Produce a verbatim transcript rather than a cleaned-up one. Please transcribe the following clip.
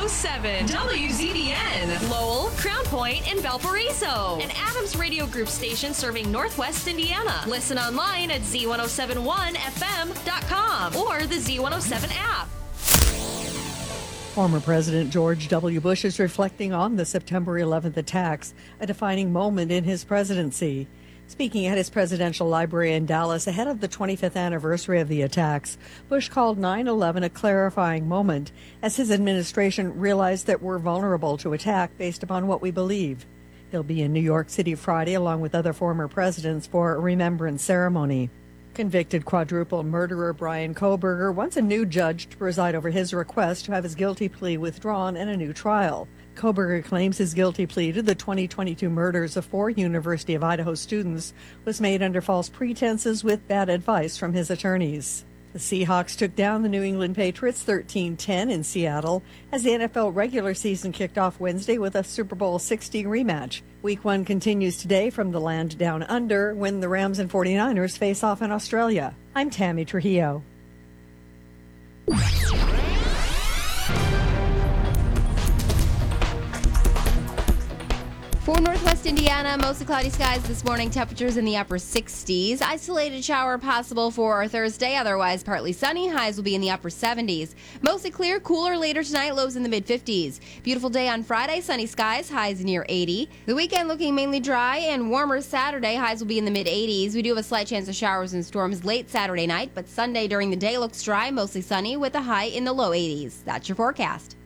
oh seven W Z B N, Lowell, Crown Point, and Valparaiso. An Adams Radio Group station serving Northwest Indiana. Listen online at Z ten seventy-one F M dot com or the Z one oh seven app. Former President George W. Bush is reflecting on the September eleventh attacks, a defining moment in his presidency. Speaking at his presidential library in Dallas ahead of the twenty-fifth anniversary of the attacks, Bush called nine eleven a clarifying moment as his administration realized that we're vulnerable to attack based upon what we believe. He'll be in New York City Friday along with other former presidents for a remembrance ceremony. Convicted quadruple murderer Bryan Kohberger wants a new judge to preside over his request to have his guilty plea withdrawn and a new trial. Kohberger claims his guilty plea to the twenty twenty-two murders of four University of Idaho students was made under false pretenses with bad advice from his attorneys. The Seahawks took down the New England Patriots thirteen ten in Seattle as the N F L regular season kicked off Wednesday with a Super Bowl sixty rematch. Week one continues today from the land down under when the Rams and forty-niners face off in Australia. I'm Tammy Trujillo. For Northwest Indiana, mostly cloudy skies this morning, temperatures in the upper sixties. Isolated shower possible for our Thursday, otherwise partly sunny. Highs will be in the upper seventies. Mostly clear, cooler later tonight, lows in the mid-fifties. Beautiful day on Friday, sunny skies, highs near eighty. The weekend looking mainly dry and warmer Saturday, highs will be in the mid-eighties. We do have a slight chance of showers and storms late Saturday night, but Sunday during the day looks dry, mostly sunny with a high in the low eighties. That's your forecast.